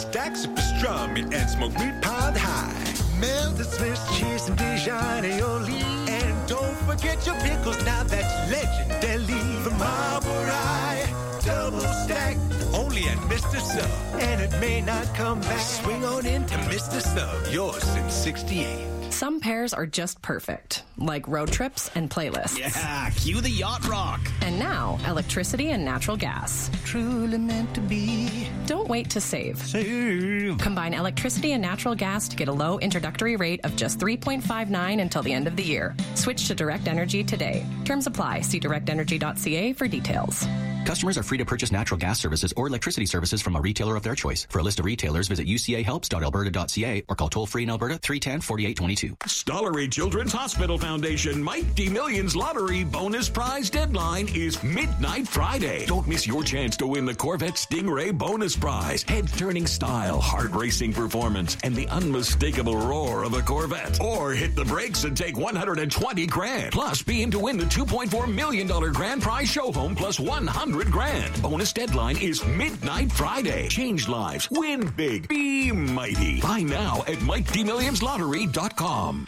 stacks of pastrami and smoked meat piled high. Melted Swiss cheese and Dijon aioli. And don't forget your pickles, now that's legendary. The Marble Rye, double stack, only at Mr. Sub. And it may not come back. Swing on into Mr. Sub, yours since 68. Some pairs are just perfect, like road trips and playlists. Yeah, cue the yacht rock. And now, electricity and natural gas. Truly meant to be. Don't wait to save. Save. Combine electricity and natural gas to get a low introductory rate of just $3.59 until the end of the year. Switch to Direct Energy today. Terms apply. See directenergy.ca for details. Customers are free to purchase natural gas services or electricity services from a retailer of their choice. For a list of retailers, visit ucahelps.alberta.ca or call toll-free in Alberta 310-4822. Stollery Children's Hospital Foundation Mighty Millions Lottery bonus prize deadline is midnight Friday. Don't miss your chance to win the Corvette Stingray bonus prize. Head-turning style, heart-racing performance, and the unmistakable roar of a Corvette. Or hit the brakes and take $120,000. Plus, be in to win the $2.4 million grand prize show home plus $100,000. Bonus deadline is midnight Friday. Change lives. Win big. Be mighty. Buy now at MightyMillionsLottery.com.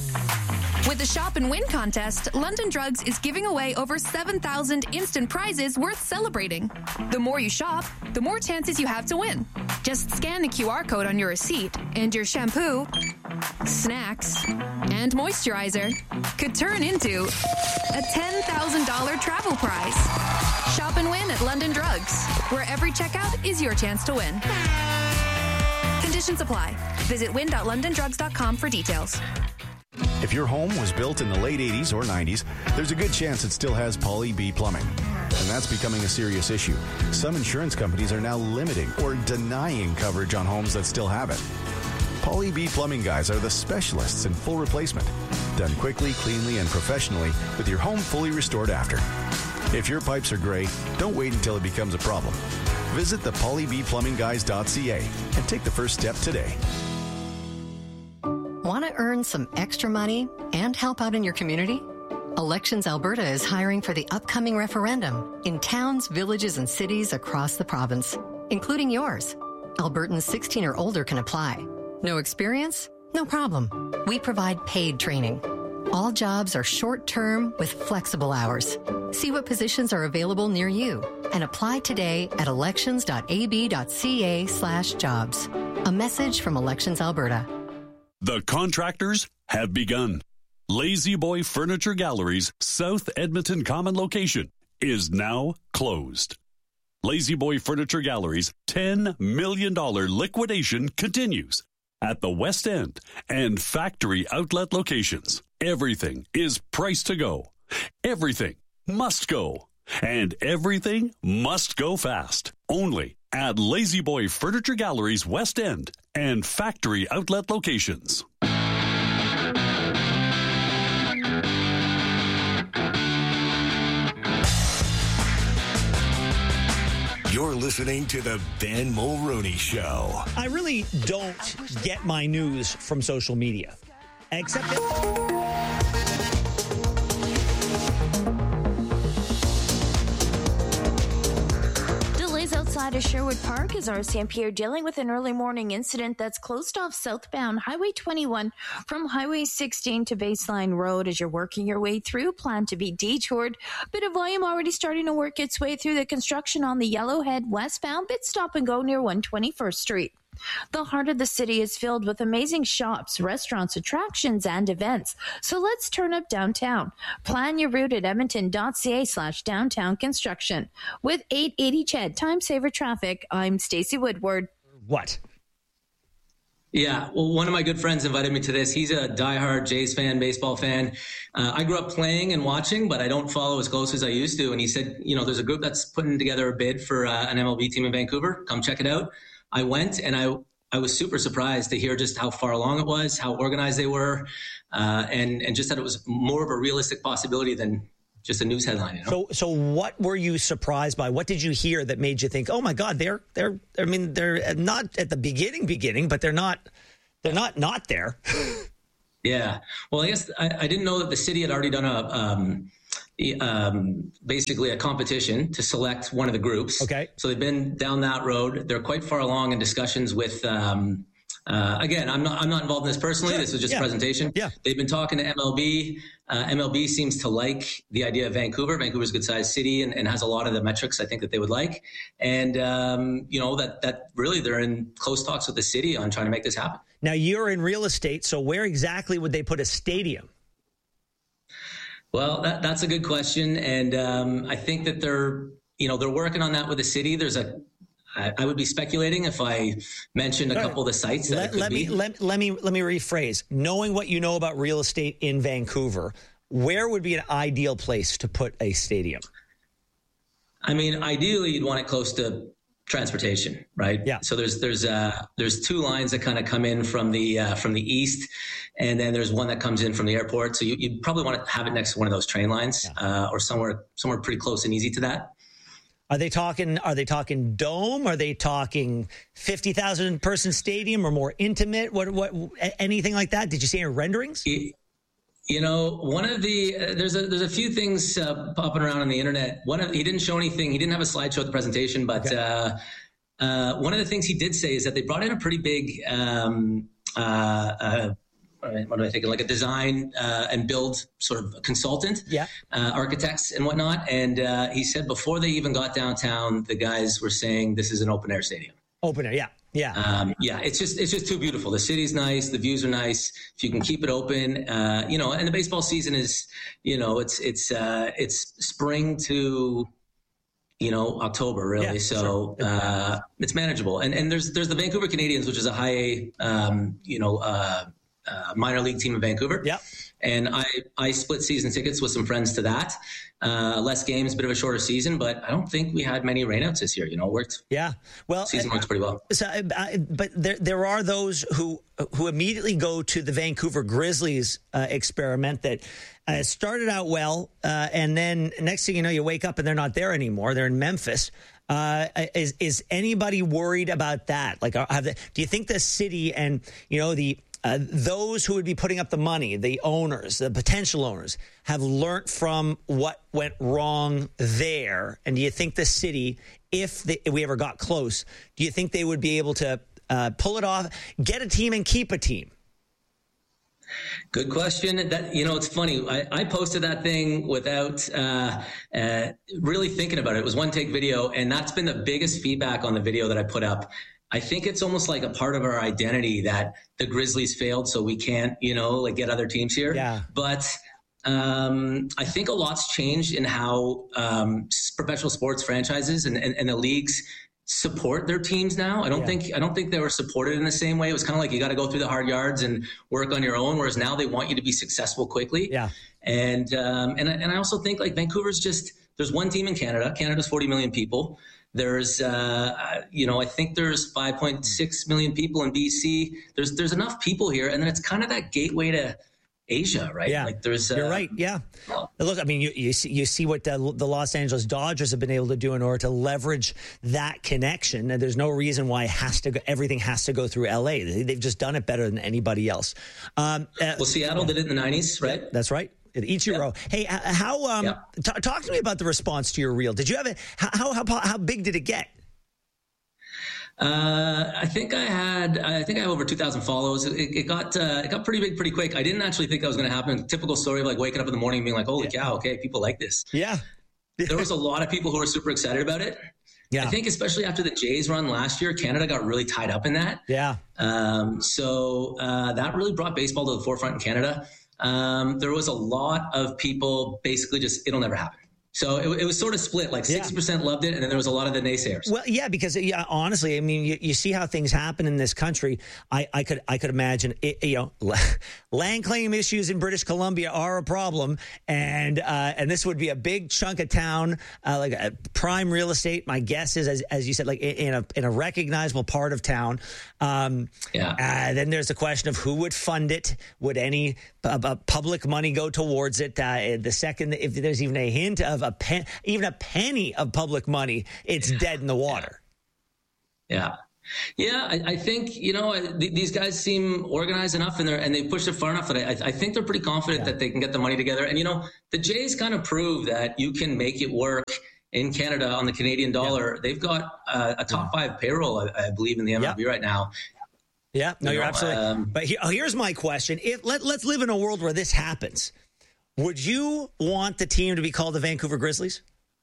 With the Shop and Win contest, London Drugs is giving away over 7,000 instant prizes worth celebrating. The more you shop, the more chances you have to win. Just scan the QR code on your receipt, and your shampoo, snacks, and moisturizer could turn into a $10,000 travel prize. Shop and win at London Drugs, where every checkout is your chance to win. Conditions apply. Visit win.londondrugs.com for details. If your home was built in the late 80s or 90s, there's a good chance it still has Pauly B Plumbing. And that's becoming a serious issue. Some insurance companies are now limiting or denying coverage on homes that still have it. Pauly B Plumbing guys are the specialists in full replacement. Done quickly, cleanly, and professionally with your home fully restored after. If your pipes are gray, don't wait until it becomes a problem. Visit the PaulyBPlumbingGuys.ca and take the first step today. Want to earn some extra money and help out in your community? Elections Alberta is hiring for the upcoming referendum in towns, villages, and cities across the province, including yours. Albertans 16 or older can apply. No experience? No problem. We provide paid training. All jobs are short-term with flexible hours. See what positions are available near you and apply today at elections.ab.ca/jobs. A message from Elections Alberta. The contractors have begun. Lazy Boy Furniture Gallery's South Edmonton Common location is now closed. Lazy Boy Furniture Gallery's $10 million liquidation continues at the West End and factory outlet locations. Everything is priced to go. Everything must go. And everything must go fast. Only at Lazy Boy Furniture Gallery's West End and factory outlet locations. You're listening to the Ben Mulroney Show. I really don't get my news from social media, except outside of Sherwood Park as RCMP are dealing with an early morning incident that's closed off southbound Highway 21 from Highway 16 to Baseline Road. As you're working your way through, plan to be detoured. Bit of volume already starting to work its way through the construction on the Yellowhead westbound, bit stop and go near 121st Street. The heart of the city is filled with amazing shops, restaurants, attractions, and events. So let's turn up downtown. Plan your route at edmonton.ca/downtown construction. With 880 CHED Time Saver Traffic, I'm Stacey Woodward. What? Yeah, well, one of my good friends invited me to this. He's a diehard Jays fan, baseball fan. I grew up playing and watching, but I don't follow as close as I used to. And he said, you know, there's a group that's putting together a bid for an MLB team in Vancouver. Come check it out. I went, and I was super surprised to hear just how far along it was, how organized they were, and just that it was more of a realistic possibility than just a news headline. You know? So what were you surprised by? What did you hear that made you think, oh my God, they're not at the beginning, but they're not there. Yeah. Well, I guess I didn't know that the city had already done basically a competition to select one of the groups. Okay. So they've been down that road. They're quite far along in discussions with, again, I'm not involved in this personally. Sure. This is just a presentation. Yeah. They've been talking to MLB. MLB seems to like the idea of Vancouver. Vancouver's a good sized city and has a lot of the metrics I think that they would like. And, that really they're in close talks with the city on trying to make this happen. Now you're in real estate. So where exactly would they put a stadium? Well, that's a good question. And I think that they're working on that with the city. I would be speculating if I mentioned a couple of the sites that let me rephrase. Knowing what you know about real estate in Vancouver, where would be an ideal place to put a stadium? I mean, ideally, you'd want it close to transportation, right? Yeah. So there's two lines that kind of come in from the east, and then there's one that comes in from the airport. So you'd probably want to have it next to one of those train lines, or somewhere pretty close and easy to that. Are they talking dome? Are they talking 50,000 person stadium or more intimate? What anything like that? Did you see any renderings? One of the there's a few things popping around on the internet. He didn't show anything. He didn't have a slideshow at the presentation, but one of the things he did say is that they brought in a pretty big what am I thinking? Like a design and build sort of consultant, architects and whatnot. And he said before they even got downtown, the guys were saying this is an open air stadium. Open air, yeah. It's just too beautiful. The city's nice, the views are nice. If you can keep it open, and the baseball season is, it's spring to October really. Yeah, so sure. It's manageable. And there's the Vancouver Canadians, which is a high A, minor league team in Vancouver. Yeah. And I split season tickets with some friends to that. Less games, a bit of a shorter season, but I don't think we had many rainouts this year. It worked. Yeah. Well, season works pretty well. So, but there are those who immediately go to the Vancouver Grizzlies experiment that started out well, and then next thing you know, you wake up and they're not there anymore. They're in Memphis. Is anybody worried about that? Like, do you think the city and those who would be putting up the money, the owners, the potential owners, have learned from what went wrong there? And do you think the city, if we ever got close, do you think they would be able to pull it off, get a team and keep a team? Good question. That it's funny. I posted that thing without really thinking about it. It was one take video, and that's been the biggest feedback on the video that I put up. I think it's almost like a part of our identity that the Grizzlies failed, so we can't, get other teams here. Yeah. But I think a lot's changed in how professional sports franchises and the leagues support their teams now. I don't think they were supported in the same way. It was kind of like you got to go through the hard yards and work on your own, whereas now they want you to be successful quickly. Yeah. And I also think like Vancouver's there's one team in Canada. Canada's 40 million people. There's, I think there's 5.6 million people in BC. There's enough people here, and then it's kind of that gateway to Asia, right? Yeah, like there's. You're right. Yeah. Look, I mean, you see what the Los Angeles Dodgers have been able to do in order to leverage that connection. And there's no reason why everything has to go through LA. They've just done it better than anybody else. Seattle did it in the 90s, right? That's right. Ichiro. Yeah. Hey, talk to me about the response to your reel. Did you have how big did it get? I think I have over 2,000 follows. It got pretty big pretty quick. I didn't actually think that was going to happen. Typical story of like waking up in the morning and being like, holy cow, okay, people like this. Yeah. There was a lot of people who were super excited about it. Yeah. I think especially after the Jays run last year, Canada got really tied up in that. Yeah. So that really brought baseball to the forefront in Canada. There was a lot of people basically just, it'll never happen. So it was sort of split, like 60% loved it, and then there was a lot of the naysayers. Well, yeah, because honestly, I mean, you see how things happen in this country. I could imagine, land claim issues in British Columbia are a problem, and this would be a big chunk of town, like a prime real estate. My guess is, as you said, like in a recognizable part of town. Then there's the question of who would fund it. Would any public money go towards it? The second, if there's even a hint of even a penny of public money, it's dead in the water. Yeah. Yeah, I think, these guys seem organized enough and they push it far enough that I think they're pretty confident that they can get the money together. And, the Jays kind of prove that you can make it work in Canada on the Canadian dollar. Yeah. They've got a top 5 payroll, I believe, in the MLB right now. Yeah, no, you're absolutely. But here's my question. Let's live in a world where this happens. Would you want the team to be called the Vancouver Grizzlies?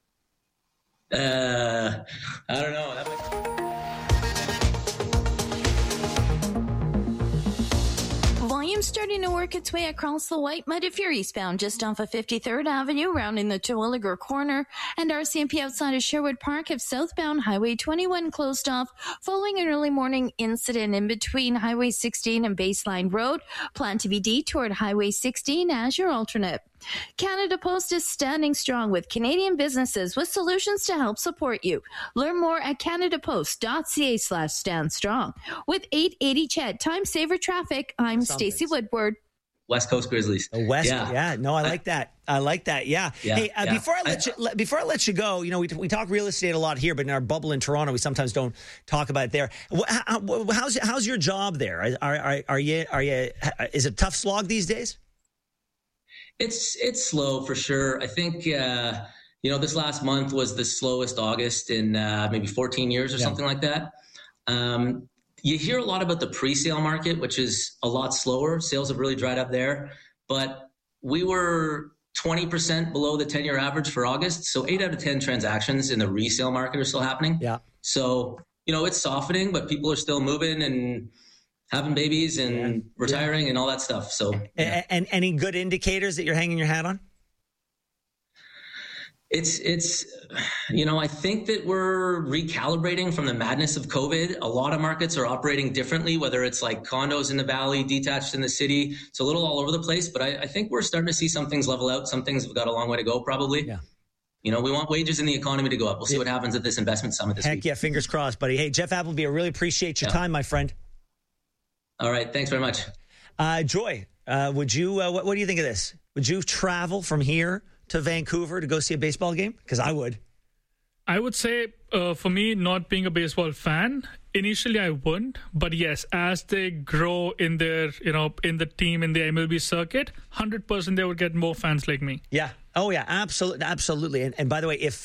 I don't know. Volume starting to work its way across the White-Mud if you're eastbound just off of 53rd Avenue, rounding the Terwilliger corner, and RCMP outside of Sherwood Park have southbound Highway 21 closed off following an early morning incident in between Highway 16 and Baseline Road. Plan to be detoured Highway 16 as your alternate. Canada Post is standing strong with Canadian businesses with solutions to help support you. Learn more at canadapost.ca/standstrong. With 880 CHED, time saver traffic, I'm Stacey Woodward. West Coast Grizzlies. West, yeah. No, I like that. I like that. Yeah. Hey, before I let you go, we talk real estate a lot here, but in our bubble in Toronto, we sometimes don't talk about it there. How's your job there? Are you? Is it a tough slog these days? It's slow for sure. I think, this last month was the slowest August in maybe 14 years or something like that. You hear a lot about the pre-sale market, which is a lot slower. Sales have really dried up there. But we were 20% below the 10-year average for August. So 8 out of 10 transactions in the resale market are still happening. Yeah. So, it's softening, but people are still moving and having babies and retiring and all that stuff. So, and any good indicators that you're hanging your hat on? It's I think that we're recalibrating from the madness of COVID. A lot of markets are operating differently, whether it's like condos in the valley, detached in the city. It's a little all over the place, but I think we're starting to see some things level out. Some things have got a long way to go, probably. Yeah. We want wages in the economy to go up. We'll see what happens at this investment summit this week. Heck yeah, fingers crossed, buddy. Hey, Jeff Appleby, I really appreciate your time, my friend. All right. Thanks very much. Joy, would you, what do you think of this? Would you travel from here to Vancouver to go see a baseball game? Because I would. I would say, for me, not being a baseball fan, initially I wouldn't. But yes, as they grow in their, in the team, in the MLB circuit, 100% they would get more fans like me. Yeah. Oh, yeah. Absolutely. And by the way, if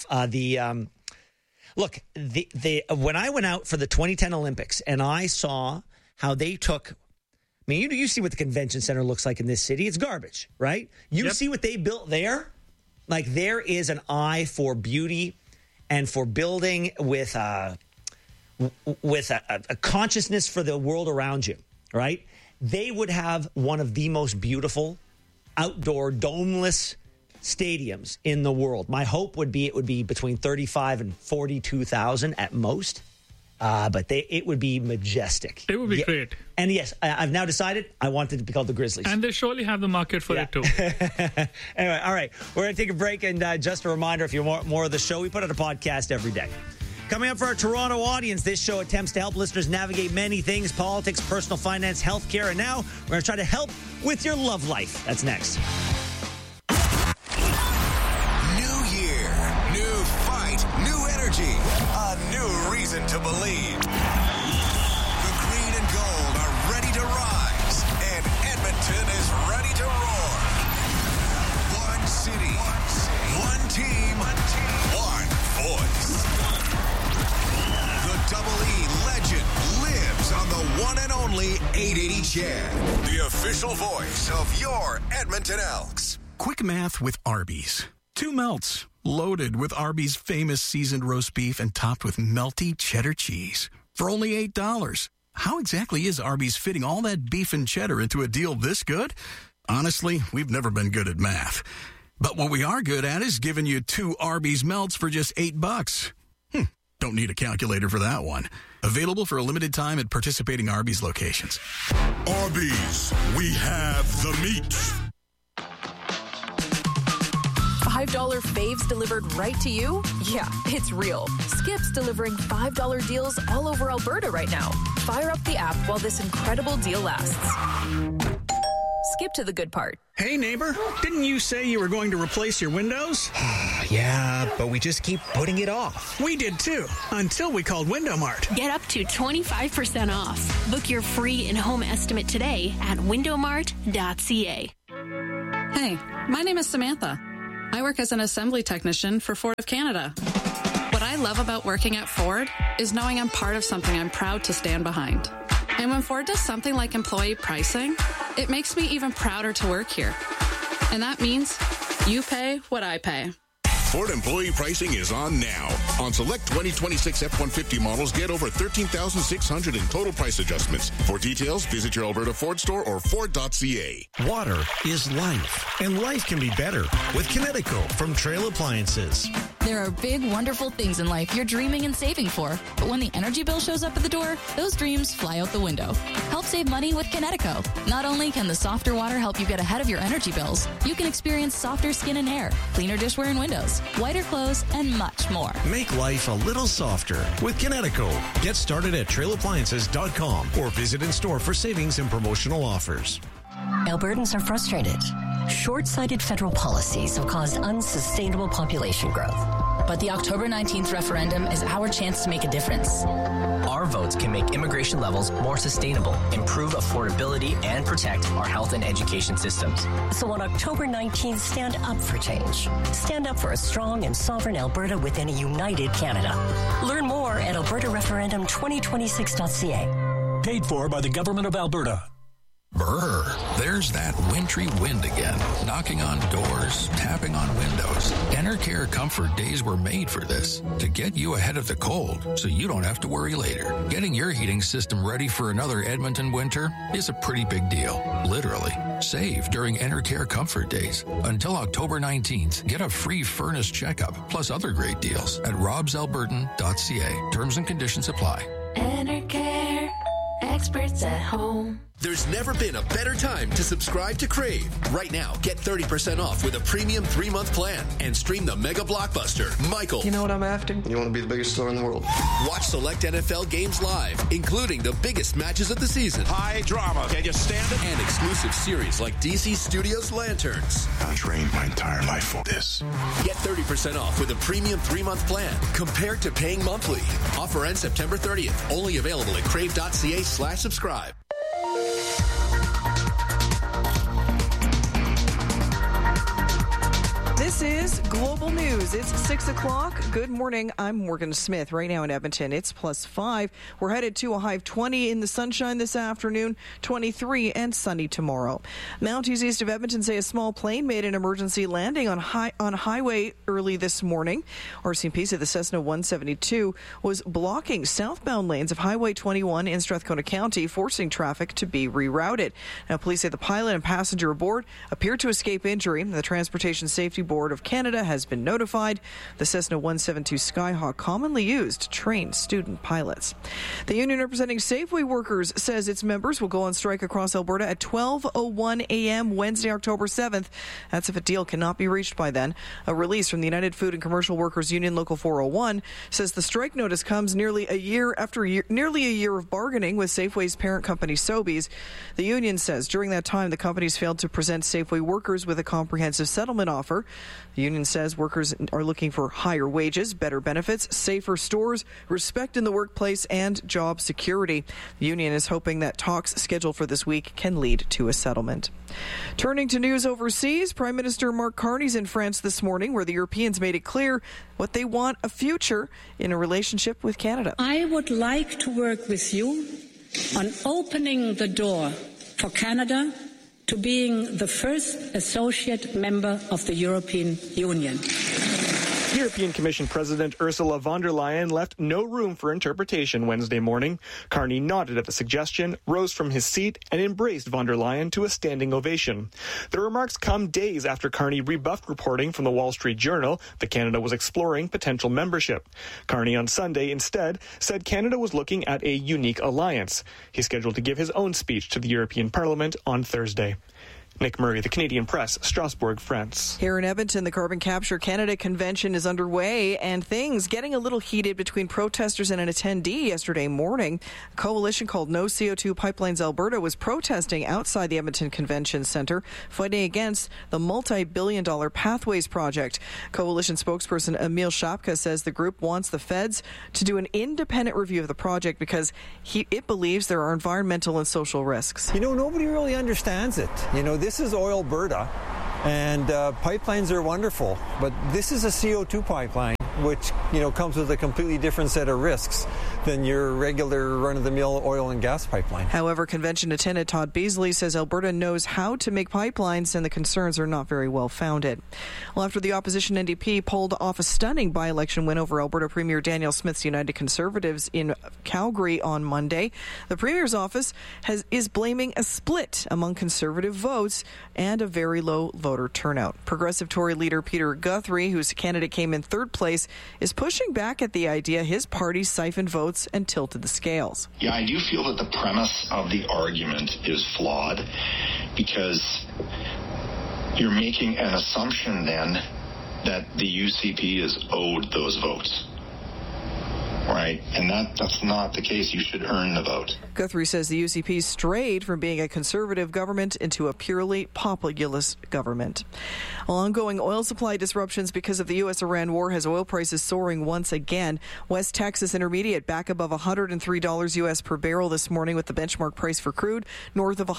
look, when I went out for the 2010 Olympics and I saw how they took, you see what the convention center looks like in this city. It's garbage, right? You see what they built there? Like, there is an eye for beauty and for building with a consciousness for the world around you, right? They would have one of the most beautiful outdoor domeless stadiums in the world. My hope would be it would be between 35 and 42,000 at most. But it would be majestic. It would be great. And yes, I've now decided I want it to be called the Grizzlies. And they surely have the market for it too. Anyway, all right. We're going to take a break. And just a reminder, if you want more of the show, we put out a podcast every day. Coming up for our Toronto audience, this show attempts to help listeners navigate many things: politics, personal finance, healthcare. And now we're going to try to help with your love life. That's next. New year, new fight, new energy, a new reason to believe. The green and gold are ready to rise, and Edmonton is ready to roar. One city, one team, one voice. The Double E legend lives on the one and only 880 CHED, the official voice of your Edmonton Elks. Quick math with Arby's. 2 melts, loaded with Arby's famous seasoned roast beef and topped with melty cheddar cheese. For only $8. How exactly is Arby's fitting all that beef and cheddar into a deal this good? Honestly, we've never been good at math. But what we are good at is giving you 2 Arby's melts for just $8. Don't need a calculator for that one. Available for a limited time at participating Arby's locations. Arby's, we have the meat. $5 faves delivered right to you? Yeah, it's real. Skip's delivering $5 deals all over Alberta right now. Fire up the app while this incredible deal lasts. skip to the good part. Hey, neighbor, didn't you say you were going to replace your windows? Yeah, but we just keep putting it off. We did too, until we called Window Mart. Get up to 25% off. Book your free in-home estimate today at windowmart.ca. Hey, my name is Samantha. I work as an assembly technician for Ford of Canada. What I love about working at Ford is knowing I'm part of something I'm proud to stand behind. And when Ford does something like employee pricing, it makes me even prouder to work here. And that means you pay what I pay. Ford employee pricing is on now. On select 2026 F-150 models, get over $13,600 in total price adjustments. For details, visit your Alberta Ford store or Ford.ca. Water is life, and life can be better with Kinetico from Trail Appliances. There are big, wonderful things in life you're dreaming and saving for. But when the energy bill shows up at the door, those dreams fly out the window. Help save money with Kinetico. Not only can the softer water help you get ahead of your energy bills, you can experience softer skin and hair, cleaner dishware and windows, whiter clothes, and much more. Make life a little softer with Kinetico. Get started at trailappliances.com or visit in store for savings and promotional offers. Albertans are frustrated. Short-sighted federal policies have caused unsustainable population growth. But the October 19th referendum is our chance to make a difference. Our votes can make immigration levels more sustainable, improve affordability, and protect our health and education systems. So on October 19th, stand up for change. Stand up for a strong and sovereign Alberta within a united Canada. Learn more at albertareferendum2026.ca. Paid for by the Government of Alberta. Brr, there's that wintry wind again, knocking on doors, tapping on windows. Enercare Comfort Days were made for this, to get you ahead of the cold, so you don't have to worry later. Getting your heating system ready for another Edmonton winter is a pretty big deal, literally. Save during Enercare Comfort Days. Until October 19th, get a free furnace checkup, plus other great deals at robsalbertan.ca. Terms and conditions apply. Enercare, experts at home. There's never been a better time to subscribe to Crave. Right now, get 30% off with a premium 3-month plan and stream the mega blockbuster, Michael. You know what I'm after? You want to be the biggest star in the world. Watch select NFL games live, including the biggest matches of the season. High drama. Can you stand it? And exclusive series like DC Studios Lanterns. I trained my entire life for this. Get 30% off with a premium 3-month plan compared to paying monthly. Offer ends September 30th. Only available at crave.ca/subscribe. This is Global News. It's 6 o'clock. Good morning. I'm Morgan Smith. Right now in Edmonton, it's +5. We're headed to a high of 20 in the sunshine this afternoon, 23 and sunny tomorrow. Mounties east of Edmonton say a small plane made an emergency landing on highway early this morning. RCMP said the Cessna 172 was blocking southbound lanes of Highway 21 in Strathcona County, forcing traffic to be rerouted. Now, police say the pilot and passenger aboard appeared to escape injury. The Transportation Safety Board of Canada has been notified. The Cessna 172 Skyhawk commonly used to train student pilots. The union representing Safeway workers says its members will go on strike across Alberta at 12:01 a.m. Wednesday, October 7th. That's if a deal cannot be reached by then. A release from the United Food and Commercial Workers Union Local 401 says the strike notice comes nearly a year of bargaining with Safeway's parent company Sobeys. The union says during that time the companies failed to present Safeway workers with a comprehensive settlement offer. The union says workers are looking for higher wages, better benefits, safer stores, respect in the workplace, and job security. The union is hoping that talks scheduled for this week can lead to a settlement. Turning to news overseas, Prime Minister Mark Carney's in France this morning, where the Europeans made it clear what they want a future in a relationship with Canada. I would like to work with you on opening the door for Canada to being the first associate member of the European Union. European Commission President Ursula von der Leyen left no room for interpretation Wednesday morning. Carney nodded at the suggestion, rose from his seat, and embraced von der Leyen to a standing ovation. The remarks come days after Carney rebuffed reporting from the Wall Street Journal that Canada was exploring potential membership. Carney on Sunday instead said Canada was looking at a unique alliance. He's scheduled to give his own speech to the European Parliament on Thursday. Nick Murray, The Canadian Press, Strasbourg, France. Here in Edmonton, the Carbon Capture Canada Convention is underway, and things getting a little heated between protesters and an attendee yesterday morning. A coalition called No CO2 Pipelines Alberta was protesting outside the Edmonton Convention Centre, fighting against the multi-billion-dollar Pathways project. Coalition spokesperson Emil Shapka says the group wants the feds to do an independent review of the project because it believes there are environmental and social risks. Nobody really understands it. This is Oil Alberta, and pipelines are wonderful, but this is a CO2 pipeline, which, comes with a completely different set of risks than your regular run-of-the-mill oil and gas pipeline. However, convention attendant Todd Beasley says Alberta knows how to make pipelines and the concerns are not very well founded. Well, after the opposition NDP pulled off a stunning by-election win over Alberta Premier Danielle Smith's United Conservatives in Calgary on Monday, the Premier's office is blaming a split among Conservative votes and a very low voter turnout. Progressive Tory leader Peter Guthrie, whose candidate came in third place, is pushing back at the idea his party siphoned votes and tilted the scales. Yeah, I do feel that the premise of the argument is flawed because you're making an assumption then that the UCP is owed those votes. Right, and that's not the case. You should earn the vote. Guthrie says the UCP strayed from being a conservative government into a purely populist government. Ongoing oil supply disruptions because of the U.S.-Iran war has oil prices soaring once again. West Texas Intermediate back above $103 U.S. per barrel this morning with the benchmark price for crude north of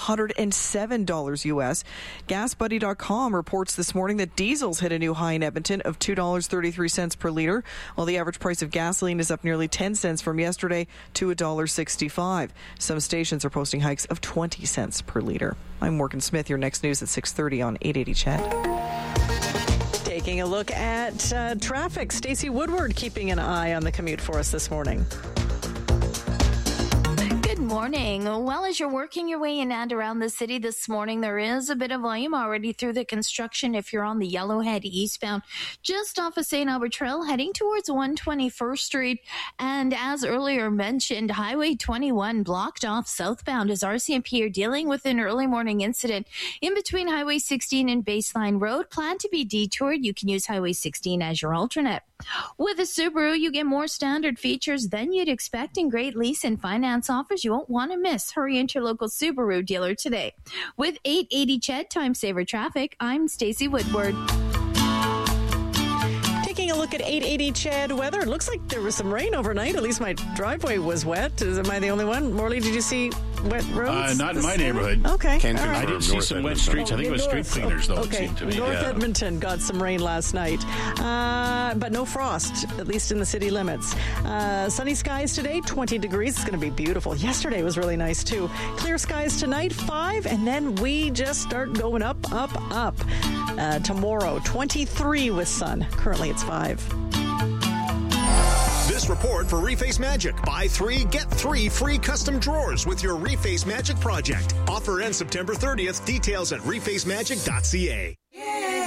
$107 U.S. GasBuddy.com reports this morning that diesels hit a new high in Edmonton of $2.33 per liter, while the average price of gasoline is up nearly 10 cents from yesterday to $1.65. Some stations are posting hikes of 20 cents per liter. I'm Morgan Smith. Your next news at 6:30 on 880 CHED. Taking a look at traffic. Stacey Woodward keeping an eye on the commute for us this morning. Good morning. Well, as you're working your way in and around the city this morning, there is a bit of volume already through the construction if you're on the Yellowhead eastbound, just off of St. Albert Trail, heading towards 121st Street. And as earlier mentioned, Highway 21 blocked off southbound as RCMP are dealing with an early morning incident in between Highway 16 and Baseline Road. Plan to be detoured. You can use Highway 16 as your alternate. With a Subaru, you get more standard features than you'd expect in great lease and finance offers you won't want to miss. Hurry into your local Subaru dealer today. With 880 CHED Time Saver Traffic, I'm Stacey Woodward. Taking a look at 880 CHED weather, it looks like there was some rain overnight. At least my driveway was wet. Am I the only one? Morley, did you see wet roads? Not in my neighborhood. Okay. I did see some wet streets. I think it was street cleaners, though, it seemed to me. North Edmonton got some rain last night, but no frost, at least in the city limits. Sunny skies today, 20 degrees. It's going to be beautiful. Yesterday was really nice, too. Clear skies tonight, 5, and then we just start going up. Tomorrow, 23 with sun. Currently, it's 5. This report for Reface Magic. Buy 3, get 3 free custom drawers with your Reface Magic project. Offer ends September 30th. Details at refacemagic.ca.